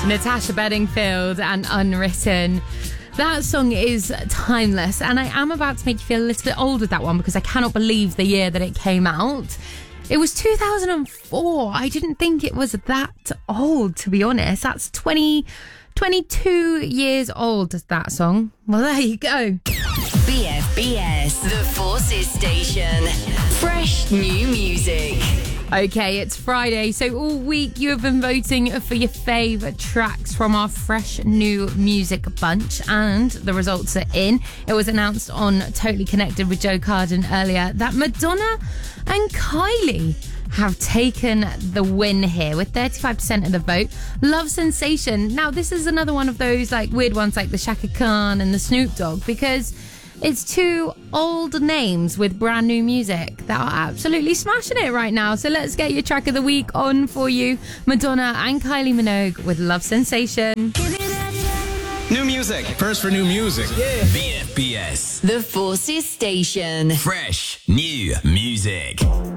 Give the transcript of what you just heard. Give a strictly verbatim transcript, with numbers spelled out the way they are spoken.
Natasha Bedingfield and Unwritten. That song is timeless, and I am about to make you feel a little bit old with that one because I cannot believe the year that it came out. It was two thousand four. I didn't think it was that old, to be honest. That's twenty, twenty-two years old, that song. Well, there you go. B F B S, the Forces Station. Fresh new music. Okay, it's Friday, so all week you have been voting for your favourite tracks from our fresh new music bunch, and the results are in. It was announced on Totally Connected with Joe Carden earlier that Madonna and Kylie have taken the win here with thirty-five percent of the vote. Love Sensation. Now, this is another one of those like weird ones like the Shaka Khan and the Snoop Dogg, because it's two old names with brand new music that are absolutely smashing it right now. So let's get your track of the week on for you. Madonna and Kylie Minogue with Love Sensation. New music. First for new music. Yeah. B F B S, the Forces Station. Fresh new music.